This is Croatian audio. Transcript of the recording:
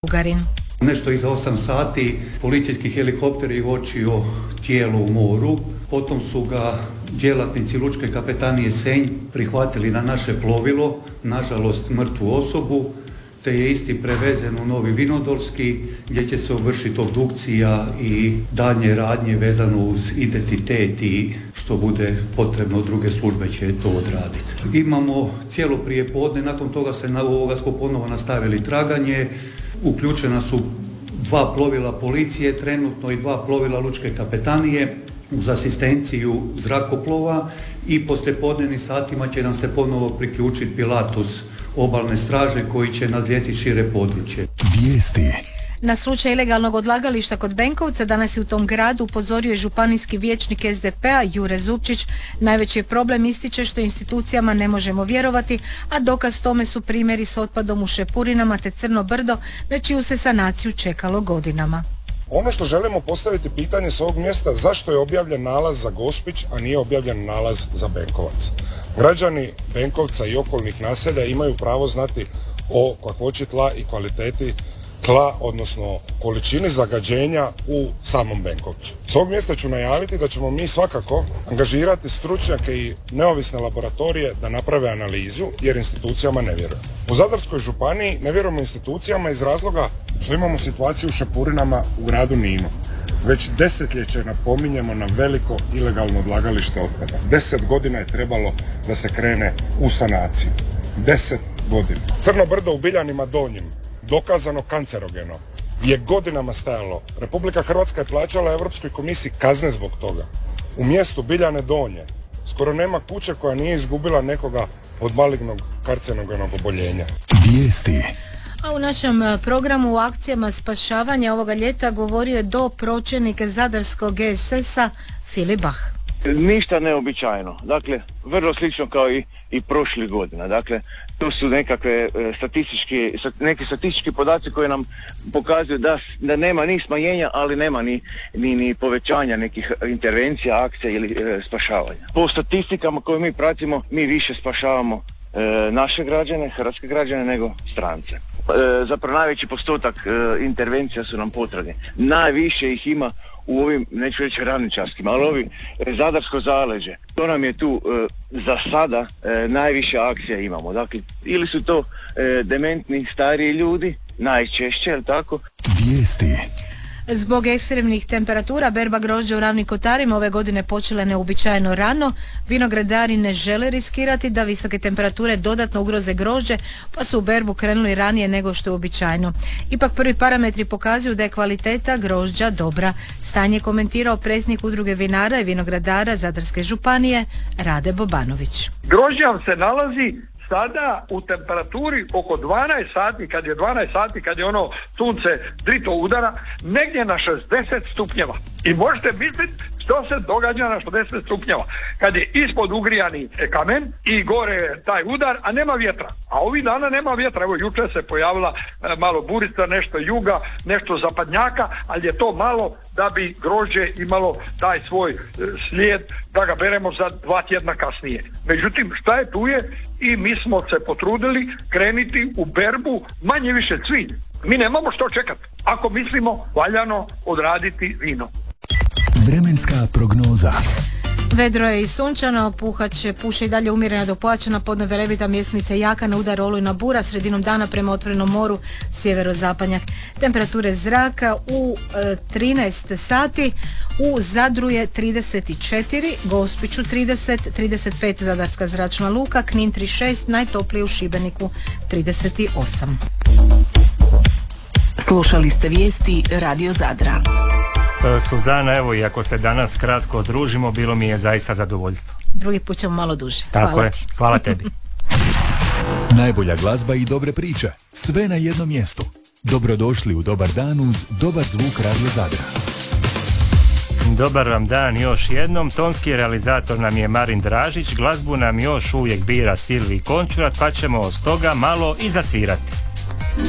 Bugarin. Nešto iza 8 sati policijski helikopter je uočio tijelo u moru, potom su ga djelatnici Lučke kapetanije Senj prihvatili na naše plovilo, nažalost mrtvu osobu, te je isti prevezen u Novi Vinodolski gdje će se vršiti obdukcija i daljnje radnje vezano uz identitet i što bude potrebno, druge službe će to odraditi. Imamo cijelo prijepodne, nakon toga smo ponovo nastavili traganje, uključena su 2 plovila policije trenutno i 2 plovila Lučke kapetanije uz asistenciju zrakoplova i poslijepodnevnim satima će nam se ponovo priključiti Pilatus obalne straže koji će nadljetiti šire područje. Vijesti. Na slučaj ilegalnog odlagališta kod Benkovca danas je u tom gradu upozorio županijski vijećnik SDP-a Jure Zupčić. Najveći je problem, ističe, što institucijama ne možemo vjerovati, a dokaz tome su primjeri s otpadom u Šepurinama te Crno brdo, na čiju se sanaciju čekalo godinama. Ono što želimo postaviti pitanje s ovog mjesta, zašto je objavljen nalaz za Gospić, a nije objavljen nalaz za Benkovac? Građani Benkovca i okolnih naselja imaju pravo znati o kakvoći tla i kvaliteti tla, odnosno količini zagađenja u samom Benkovcu. S ovog mjesta ću najaviti da ćemo mi svakako angažirati stručnjake i neovisne laboratorije da naprave analizu, jer institucijama ne vjerujemo. U Zadarskoj županiji ne vjerujemo institucijama iz razloga što imamo situaciju u Šepurinama u gradu Ninu. Već desetljeće napominjemo na veliko ilegalno odlagalište otpada. 10 godina je trebalo da se krene u sanaciju. 10 godina. Crno brdo u Biljanima Donjim, dokazano kancerogeno, je godinama stajalo. Republika Hrvatska je plaćala Europskoj komisiji kazne zbog toga. U mjestu Biljane Donje skoro nema kuće koja nije izgubila nekoga od malignog karcenogenog oboljenja. Vijesti. A u našem programu u akcijama spašavanja ovoga ljeta govorio je dopročelnik Zadarskog GSS-a Filip Bah. Ništa neobičajno, dakle vrlo slično kao i prošlih godina. Dakle, to su nekakve neki statistički podaci koji nam pokazuju da nema ni smanjenja, ali nema ni povećanja nekih intervencija, akcija ili spašavanja. Po statistikama koje mi pratimo, mi više spašavamo naše građane, hrvatske građane, nego strance. Zapravo najveći postotak intervencija su nam potrage. Najviše ih ima u ovim, neću reći ravničarskim, ali ovi Zadarsko zaleđe. To nam je tu za sada najviše akcija imamo. Dakle, ili su to dementni stariji ljudi, najčešće, jel tako? Vijesti. Zbog ekstremnih temperatura berba grožđa u Ravnim Kotarima ove godine počela neuobičajeno rano. Vinogradari ne žele riskirati da visoke temperature dodatno ugroze grožđe, pa su u berbu krenuli ranije nego što je uobičajeno. Ipak prvi parametri pokazuju da je kvaliteta grožđa dobra. Stanje je komentirao predsjednik Udruge vinara i vinogradara Zadarske županije Rade Bobanović. Grožđe vam se nalazi sada u temperaturi oko 12 sati, kad je ono sunce drito udara, negdje na 60 stupnjeva. I možete misliti što se događa na 60 stupnjeva. Kad je ispod ugrijani kamen i gore taj udar, a nema vjetra. A ovih dana nema vjetra. Evo, jučer se pojavila malo burica, nešto juga, nešto zapadnjaka, ali je to malo da bi grožđe imalo taj svoj slijed da ga beremo za 2 tjedna kasnije. Međutim, šta je tu je, i mi smo se potrudili krenuti u berbu manje više cvilj. Mi nemamo što čekati ako mislimo valjano odraditi vino. Vremenska prognoza. Vedro je i sunčano, puše i dalje umjerena do pojačana, podne velebita, mjesmica jaka, na udar olujna bura, sredinom dana prema otvorenom moru, sjeverozapadnjak. Temperature zraka u 13 sati, u Zadru je 34, Gospiću 30, 35 Zadarska zračna luka, Knin 36, najtoplije u Šibeniku 38. Slušali ste vijesti Radio Zadra. Suzana, evo, iako se danas kratko družimo, bilo mi je zaista zadovoljstvo. Drugi put ćemo malo duže. Tako Hvala je, ti. hvala tebi. Najbolja glazba i dobre priče, sve na jednom mjestu. Dobrodošli u Dobar dan uz dobar zvuk Radio Zadra. Dobar vam dan još jednom. Tonski realizator nam je Marin Dražić, glazbu nam još uvijek bira Silvi Končurat, pa ćemo s toga malo i zasvirati.